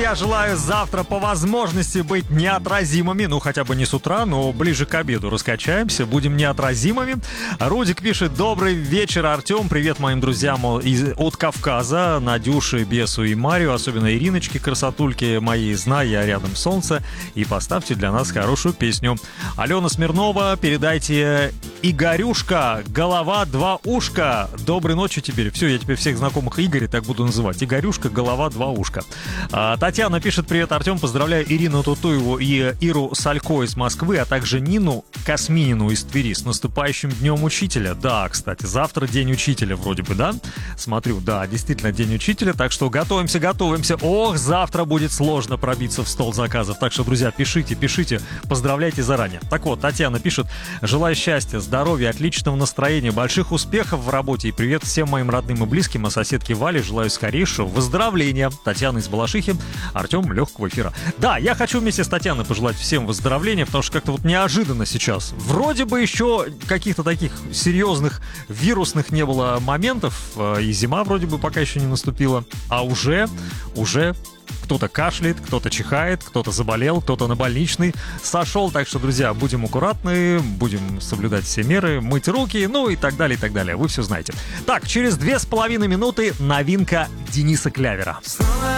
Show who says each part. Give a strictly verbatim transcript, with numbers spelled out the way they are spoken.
Speaker 1: я желаю завтра по возможности быть неотразимыми. Ну, хотя бы не с утра, но ближе к обеду раскачаемся, будем неотразимыми. Рудик пишет: добрый вечер, Артем. Привет моим друзьям из, от Кавказа, Надюше, Бесу и Марию, особенно Ириночке, красотульке моей. Знай, я рядом, солнце. И поставьте для нас хорошую песню. Алена Смирнова, передайте: Игорюшка, голова, два ушка. Доброй ночи теперь. Все, я теперь всех знакомых Игоря так буду называть. Игорюшка, голова, два ушка. А, Татьяна пишет: привет, Артем. Поздравляю Ирину Тутуеву и Иру Салько из Москвы, а также Нину Косминину из Твери с наступающим Днем Учителя. Да, кстати, завтра День Учителя вроде бы, да? Смотрю, да, действительно День Учителя, так что готовимся, готовимся. Ох, завтра будет сложно пробиться в стол заказов. Так что, друзья, пишите, пишите, поздравляйте заранее. Так вот, Татьяна пишет: желаю счастья, здоровья, отличного настроения, больших успехов в работе и привет всем моим родным и близким, а соседке Вале желаю скорейшего выздоровления. Татьяна из Балашихи, Артем, легкого эфира. Да, я хочу вместе с Татьяной пожелать всем выздоровления, потому что как-то вот неожиданно сейчас. Вроде бы еще каких-то таких серьезных вирусных не было моментов, и зима вроде бы пока еще не наступила, а уже, уже кто-то кашляет, кто-то чихает, кто-то заболел, кто-то на больничный сошел. Так что, друзья, будем аккуратны, будем соблюдать все меры, мыть руки, ну и так далее, и так далее. Вы все знаете. Так, через две с половиной минуты новинка Дениса Клявера.